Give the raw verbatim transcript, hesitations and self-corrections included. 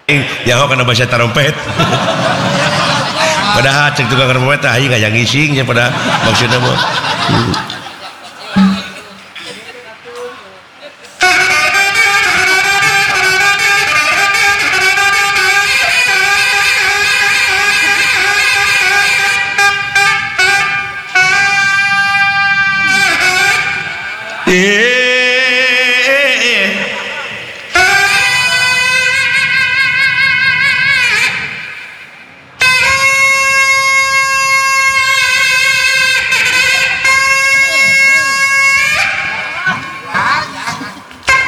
ya karena bahasa trompet padahal cek tukang trompet aing aya ngising nya pada maksudna mah